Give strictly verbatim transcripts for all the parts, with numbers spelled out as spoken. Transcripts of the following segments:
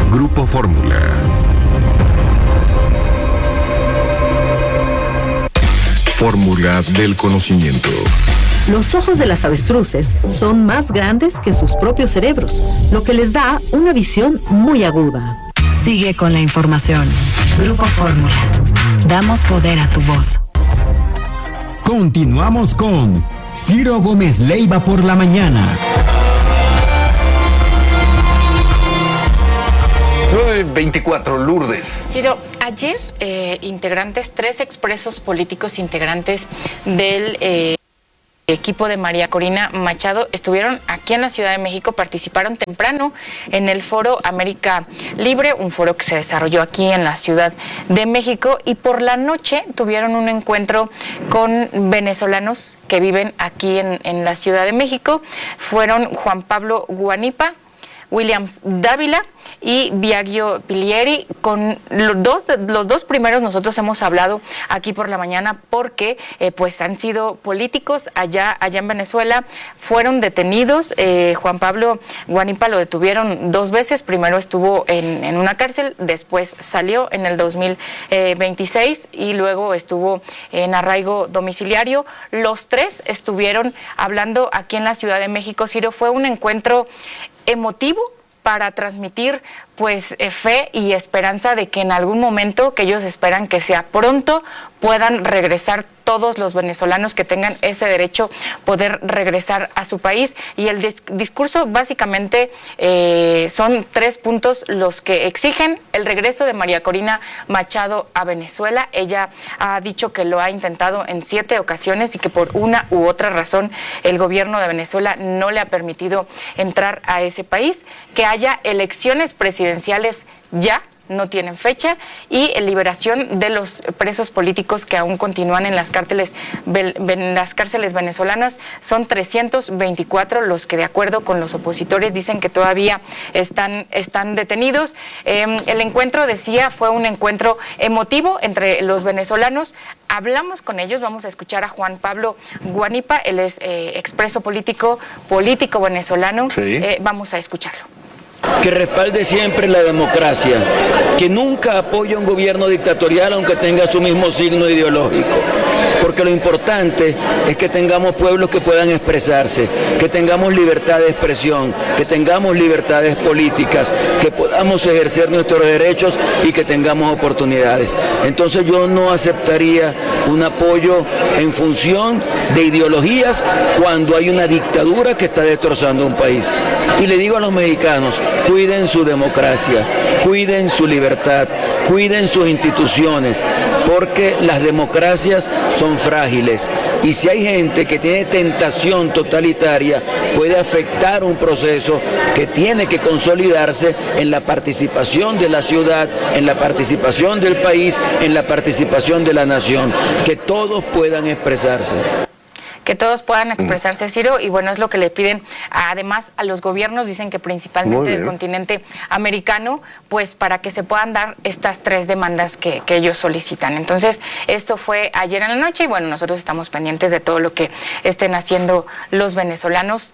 Grupo Fórmula. Fórmula del conocimiento. Los ojos de las avestruces son más grandes que sus propios cerebros, lo que les da una visión muy aguda. Sigue con la información. Grupo Fórmula. Damos poder a tu voz. Continuamos con Ciro Gómez Leiva por la mañana. nueve veinticuatro, Lourdes. Ciro, ayer eh, integrantes, tres expresos políticos integrantes del eh, equipo de María Corina Machado estuvieron aquí en la Ciudad de México, participaron temprano en el Foro América Libre, un foro que se desarrolló aquí en la Ciudad de México, y por la noche tuvieron un encuentro con venezolanos que viven aquí en, en la Ciudad de México. Fueron Juan Pablo Guanipa, Williams Dávila y Biagio Pilieri. Con los dos, los dos primeros nosotros hemos hablado aquí por la mañana porque eh, pues han sido políticos allá, allá en Venezuela, fueron detenidos. eh, Juan Pablo Guanipa lo detuvieron dos veces, primero estuvo en, en una cárcel, después salió en el dos mil veintiséis y luego estuvo en arraigo domiciliario. Los tres estuvieron hablando aquí en la Ciudad de México. Ciro, fue un encuentro emotivo para transmitir pues eh, fe y esperanza de que en algún momento, que ellos esperan que sea pronto, puedan regresar todos los venezolanos que tengan ese derecho, poder regresar a su país. Y el dis- discurso básicamente eh, son tres puntos los que exigen el regreso de María Corina Machado a Venezuela. Ella ha dicho que lo ha intentado en siete ocasiones y que por una u otra razón el gobierno de Venezuela no le ha permitido entrar a ese país, que haya elecciones presidenciales ya, no tienen fecha, y liberación de los presos políticos que aún continúan en las cárceles, en las cárceles venezolanas. Son trescientos veinticuatro los que, de acuerdo con los opositores, dicen que todavía están, están detenidos. Eh, el encuentro, decía, fue un encuentro emotivo entre los venezolanos. Hablamos con ellos, vamos a escuchar a Juan Pablo Guanipa, él es eh, expreso político, político venezolano. Sí. Eh, vamos a escucharlo. Que respalde siempre la democracia, que nunca apoye a un gobierno dictatorial aunque tenga su mismo signo ideológico, porque lo importante es que tengamos pueblos que puedan expresarse, que tengamos libertad de expresión, que tengamos libertades políticas, que podamos ejercer nuestros derechos y que tengamos oportunidades. Entonces yo no aceptaría un apoyo en función de ideologías cuando hay una dictadura que está destrozando un país. Y le digo a los mexicanos, cuiden su democracia, cuiden su libertad, cuiden sus instituciones, porque las democracias son frágiles. Y si hay gente que tiene tentación totalitaria, puede afectar un proceso que tiene que consolidarse en la participación de la ciudad, en la participación del país, en la participación de la nación, que todos puedan expresarse. Que todos puedan expresarse, Ciro, y bueno, es lo que le piden además a los gobiernos, dicen que principalmente del continente americano, pues para que se puedan dar estas tres demandas que, que ellos solicitan. Entonces, esto fue ayer en la noche y bueno, nosotros estamos pendientes de todo lo que estén haciendo los venezolanos.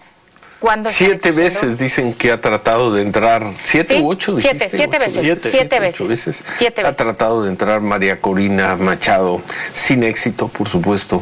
Siete veces dicen que ha tratado de entrar, siete sí, u ocho, siete, siete veces, siete, siete veces, veces, siete ha veces. tratado de entrar María Corina Machado, sin éxito, por supuesto,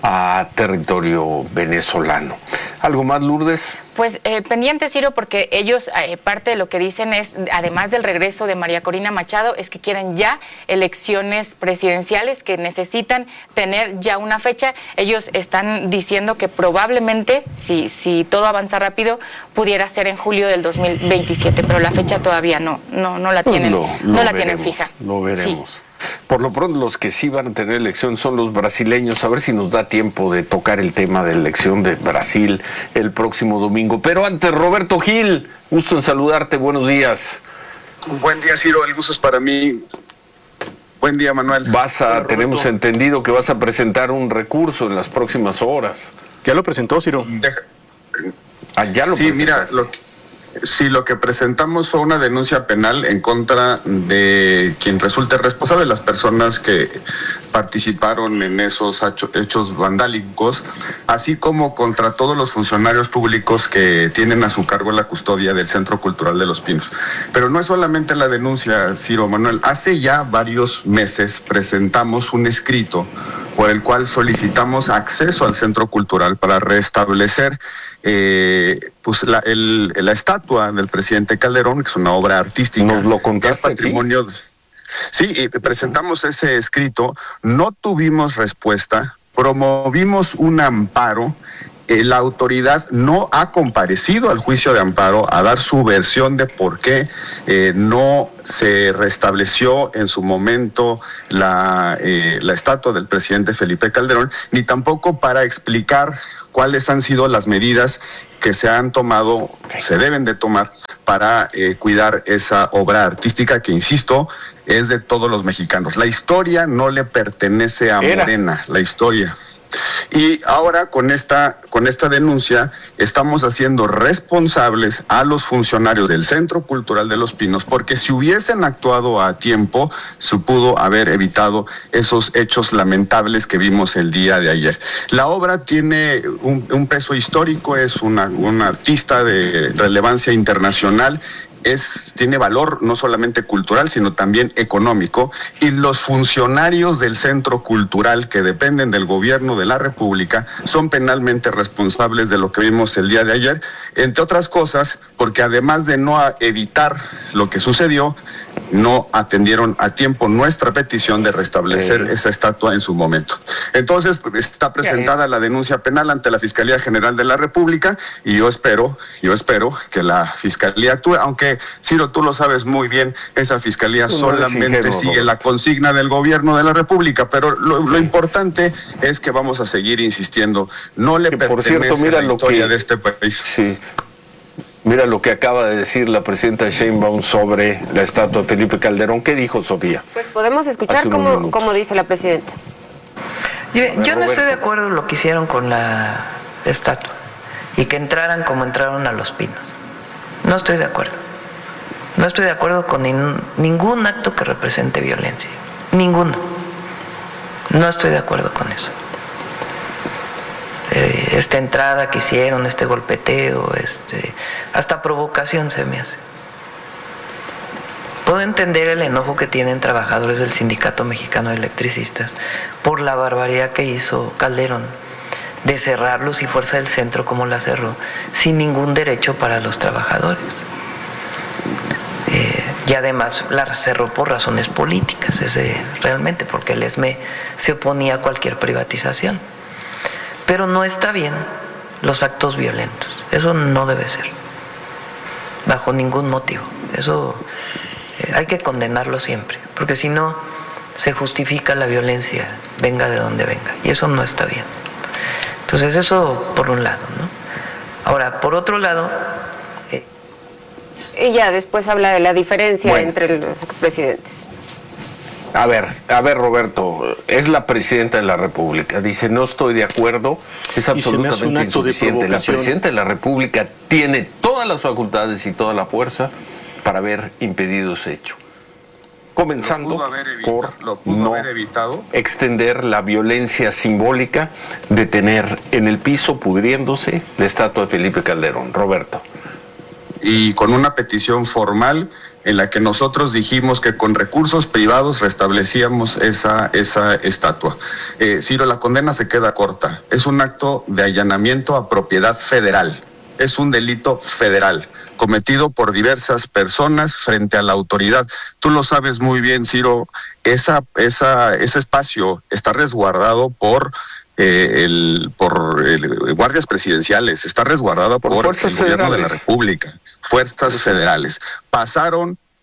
a territorio venezolano. ¿Algo más, Lourdes? Pues eh, pendiente, Ciro, porque ellos, eh, parte de lo que dicen es, además del regreso de María Corina Machado, es que quieren ya elecciones presidenciales, que necesitan tener ya una fecha. Ellos están diciendo que probablemente, si, si todo avanza rápido, pudiera ser en julio del dos mil veintisiete, pero la fecha todavía no, no, no la tienen, lo, lo no la veremos, tienen fija. Lo veremos. Sí. Por lo pronto, los que sí van a tener elección son los brasileños. A ver si nos da tiempo de tocar el tema de la elección de Brasil el próximo domingo. Pero antes, Roberto Gil, gusto en saludarte. Buenos días. Buen día, Ciro. El gusto es para mí. Buen día, Manuel. Vas a, Hola, tenemos entendido que vas a presentar un recurso en las próximas horas. ¿Ya lo presentó, Ciro? Deja. Ah, ya lo Sí, mira, presentaste. lo, Sí, lo que presentamos fue una denuncia penal en contra de quien resulte responsable, las personas que participaron en esos hechos vandálicos, así como contra todos los funcionarios públicos que tienen a su cargo la custodia del Centro Cultural de Los Pinos. Pero no es solamente la denuncia, Ciro Manuel. Hace ya varios meses presentamos un escrito por el cual solicitamos acceso al Centro Cultural para restablecer eh, pues la, el, la estatua del presidente Calderón, que es una obra artística. Nos lo contaste, es patrimonio. Sí, sí, presentamos ese escrito, no tuvimos respuesta, promovimos un amparo. Eh, la autoridad no ha comparecido al juicio de amparo a dar su versión de por qué eh, no se restableció en su momento la, eh, la estatua del presidente Felipe Calderón, ni tampoco para explicar cuáles han sido las medidas que se han tomado, se deben de tomar para eh, cuidar esa obra artística que, insisto, es de todos los mexicanos. La historia no le pertenece a Era. Morena, la historia. Y ahora con esta, con esta denuncia estamos haciendo responsables a los funcionarios del Centro Cultural de Los Pinos, porque si hubiesen actuado a tiempo, se pudo haber evitado esos hechos lamentables que vimos el día de ayer. La obra tiene un, un peso histórico, es una, una artista de relevancia internacional. Es, tiene valor no solamente cultural, sino también económico, y los funcionarios del Centro Cultural que dependen del gobierno de la República son penalmente responsables de lo que vimos el día de ayer, entre otras cosas, porque además de no evitar lo que sucedió, no atendieron a tiempo nuestra petición de restablecer eh. esa estatua en su momento. Entonces, pues, está presentada la denuncia penal ante la Fiscalía General de la República, y yo espero, yo espero que la Fiscalía actúe, aunque Ciro, tú lo sabes muy bien, esa Fiscalía no solamente ingenuo, sigue Robert. la consigna del gobierno de la República, pero lo, lo importante es que vamos a seguir insistiendo. No le que, pertenece por cierto, mira la lo historia que, de este país. Sí. Mira lo que acaba de decir la presidenta Sheinbaum sobre la estatua de Felipe Calderón. ¿Qué dijo, Sofía? Pues podemos escuchar cómo, cómo dice la presidenta. Yo, yo no estoy de acuerdo en lo que hicieron con la estatua y que entraran como entraron a Los Pinos. No estoy de acuerdo. No estoy de acuerdo con nin, ningún acto que represente violencia. Ninguno. No estoy de acuerdo con eso. Eh, esta entrada que hicieron, este golpeteo, este, hasta provocación se me hace. Puedo entender el enojo que tienen trabajadores del Sindicato Mexicano de Electricistas por la barbaridad que hizo Calderón de cerrar Luz y Fuerza del Centro como la cerró, sin ningún derecho para los trabajadores. Eh, y además la cerró por razones políticas, ese, realmente, porque el E S M E se oponía a cualquier privatización. Pero no está bien los actos violentos, eso no debe ser, bajo ningún motivo. Eso eh, hay que condenarlo siempre, porque si no se justifica la violencia, venga de donde venga, y eso no está bien. Entonces eso por un lado, ¿no? Ahora, por otro lado... Eh, Ella después habla de la diferencia bueno. entre los expresidentes. A ver, a ver, Roberto, es la presidenta de la República. Dice, no estoy de acuerdo, es absolutamente un insuficiente. La presidenta de la República tiene todas las facultades y toda la fuerza para haber impedido ese hecho. Comenzando por no extender la violencia simbólica de tener en el piso, pudriéndose, la estatua de Felipe Calderón. Roberto. Y con una petición formal en la que nosotros dijimos que con recursos privados restablecíamos esa, esa estatua. Eh, Ciro, la condena se queda corta. Es un acto de allanamiento a propiedad federal. Es un delito federal cometido por diversas personas frente a la autoridad. Tú lo sabes muy bien, Ciro, esa, esa, ese espacio está resguardado por... Eh, el, por el, guardias presidenciales, está resguardado por, por fuerzas el gobierno federales de la República, fuerzas federales. Pasaron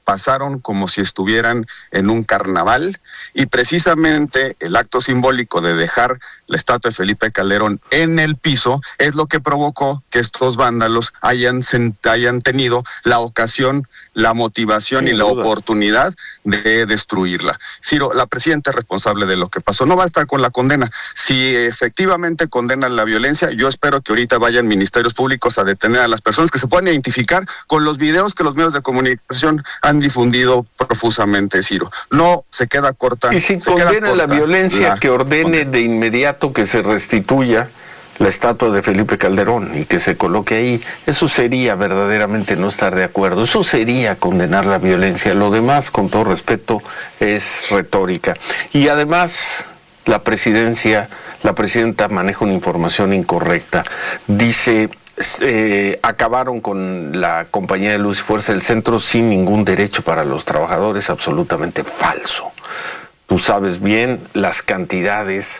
pasaron como si estuvieran en un carnaval, y precisamente el acto simbólico de dejar la estatua de Felipe Calderón en el piso es lo que provocó que estos vándalos hayan, hayan tenido la ocasión, la motivación Sin y la duda. oportunidad de destruirla. Ciro, la presidenta es responsable de lo que pasó, no va a estar con la condena. Si efectivamente condenan la violencia, yo espero que ahorita vayan ministerios públicos a detener a las personas que se puedan identificar con los videos que los medios de comunicación han difundido profusamente, Ciro. No se queda corta. Y si condena la violencia, la... que ordene de inmediato que se restituya la estatua de Felipe Calderón y que se coloque ahí. Eso sería verdaderamente no estar de acuerdo. Eso sería condenar la violencia. Lo demás, con todo respeto, es retórica. Y además, la presidencia, la presidenta maneja una información incorrecta. Dice... Eh, acabaron con la compañía de luz y fuerza del centro sin ningún derecho para los trabajadores. Absolutamente falso. Tú sabes bien las cantidades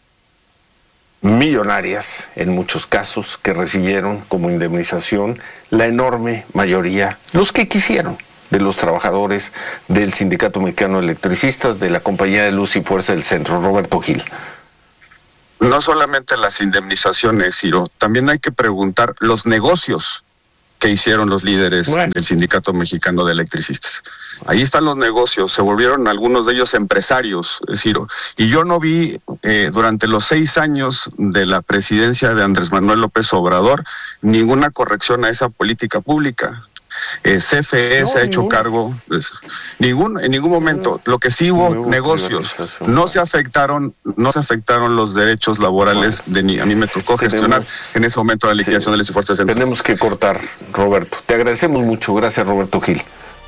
millonarias, en muchos casos, que recibieron como indemnización la enorme mayoría, los que quisieron, de los trabajadores del Sindicato Mexicano de Electricistas, de la compañía de luz y fuerza del centro. Roberto Gil. No solamente las indemnizaciones, Ciro, también hay que preguntar los negocios que hicieron los líderes bueno. del Sindicato Mexicano de Electricistas. Ahí están los negocios, se volvieron algunos de ellos empresarios, Ciro. Y yo no vi eh, durante los seis años de la presidencia de Andrés Manuel López Obrador ninguna corrección a esa política pública. Eh, C F E no, se ha hecho ningún. cargo, pues, ningún, en ningún momento. Lo que sí hubo no negocios, no se afectaron, no se afectaron los derechos laborales bueno, de ni. A mí me tocó gestionar tenemos, en ese momento la liquidación sí, de las fuerzas. Tenemos que cortar, Roberto. Te agradecemos mucho, gracias, Roberto Gil.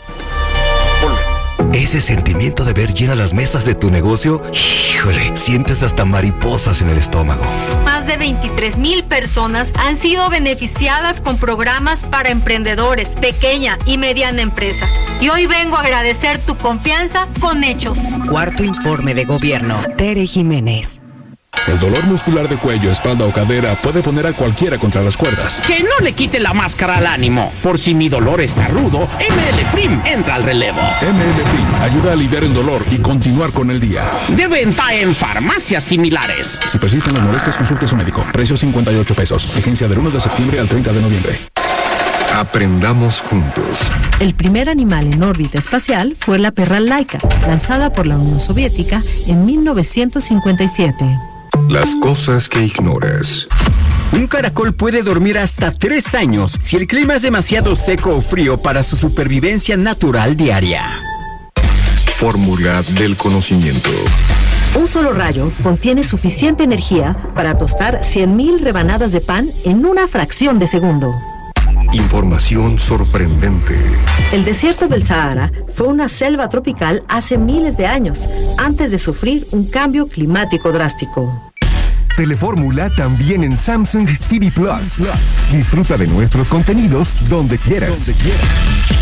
Ese sentimiento de ver llenas las mesas de tu negocio, híjole, sientes hasta mariposas en el estómago. Más de veintitrés mil personas han sido beneficiadas con programas para emprendedores, pequeña y mediana empresa. Y hoy vengo a agradecer tu confianza con hechos. Cuarto informe de gobierno. Tere Jiménez. El dolor muscular de cuello, espalda o cadera puede poner a cualquiera contra las cuerdas. Que no le quite la máscara al ánimo. Por si mi dolor está rudo, M L Prim entra al relevo. M L Prim ayuda a aliviar el dolor y continuar con el día. De venta en farmacias similares. Si persisten las molestias, consulte a su médico. Precio cincuenta y ocho pesos. Vigencia del uno de septiembre al treinta de noviembre. Aprendamos juntos. El primer animal en órbita espacial fue la perra Laika, lanzada por la Unión Soviética en mil novecientos cincuenta y siete. Las cosas que ignoras. Un caracol puede dormir hasta tres años si el clima es demasiado seco o frío para su supervivencia natural diaria. Fórmula del conocimiento. Un solo rayo contiene suficiente energía para tostar cien mil rebanadas de pan en una fracción de segundo. Información sorprendente. El desierto del Sahara fue una selva tropical hace miles de años, antes de sufrir un cambio climático drástico. Telefórmula también en Samsung T V Plus. Disfruta de nuestros contenidos donde quieras. Donde quieras.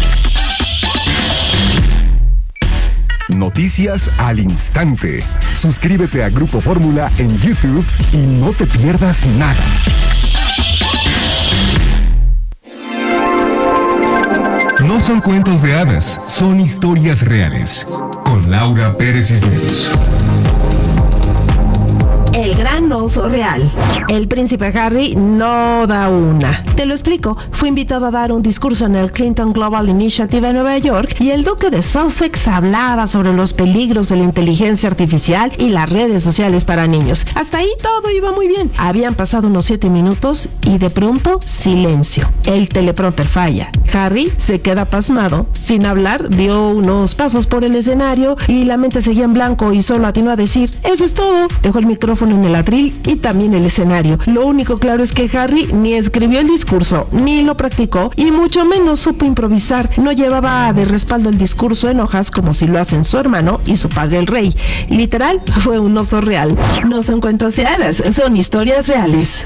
Noticias al instante. Suscríbete a Grupo Fórmula en YouTube y no te pierdas nada. No son cuentos de hadas, son historias reales. Con Laura Pérez Cisneros. El gran oso real. El príncipe Harry no da una. Te lo explico. Fue invitado a dar un discurso en el Clinton Global Initiative en Nueva York y el duque de Sussex hablaba sobre los peligros de la inteligencia artificial y las redes sociales para niños. Hasta ahí todo iba muy bien. Habían pasado unos siete minutos y de pronto silencio. El teleprompter falla. Harry se queda pasmado. Sin hablar, dio unos pasos por el escenario y la mente seguía en blanco y solo atinó a decir: eso es todo. Dejó el micrófono en el atril y también el escenario. Lo único claro es que Harry ni escribió el discurso, ni lo practicó, y mucho menos supo improvisar. No llevaba de respaldo el discurso en hojas como si lo hacen su hermano y su padre el rey. Literal, fue un oso real. No son cuentos de hadas, son historias reales.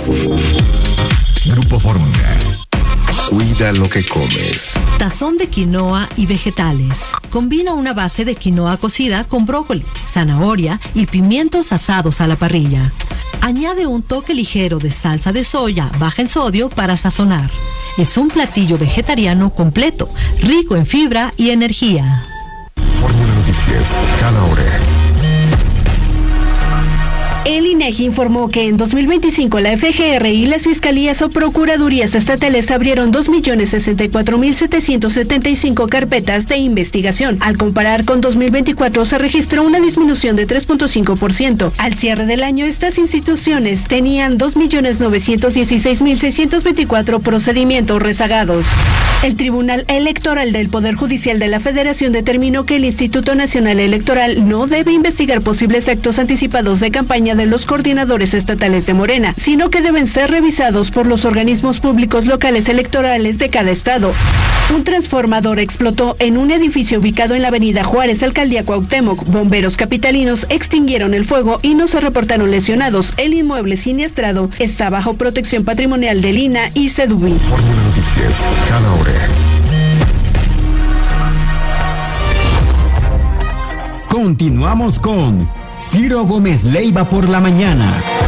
Grupo Fórmula. Cuida lo que comes. Tazón de quinoa y vegetales. Combina una base de quinoa cocida con brócoli, zanahoria y pimientos asados a la parrilla. Añade un toque ligero de salsa de soya baja en sodio para sazonar. es un platillo vegetariano completo, rico en fibra y energía. Fórmula Noticias, cada hora. El INEGI informó que en dos mil veinticinco la F G R y las fiscalías o procuradurías estatales abrieron dos millones sesenta y cuatro mil setecientos setenta y cinco carpetas de investigación. Al comparar con dos mil veinticuatro se registró una disminución de tres punto cinco por ciento. Al cierre del año, estas instituciones tenían dos millones novecientos dieciséis mil seiscientos veinticuatro procedimientos rezagados. El Tribunal Electoral del Poder Judicial de la Federación determinó que el Instituto Nacional Electoral no debe investigar posibles actos anticipados de campaña de los coordinadores estatales de Morena, sino que deben ser revisados por los organismos públicos locales electorales de cada estado. Un transformador explotó en un edificio ubicado en la avenida Juárez, Alcaldía Cuauhtémoc. Bomberos capitalinos extinguieron el fuego y no se reportaron lesionados. El inmueble siniestrado está bajo protección patrimonial del I N A y Sedubi. Fórmula Noticias, cada hora. Continuamos con Ciro Gómez Leiva por la mañana.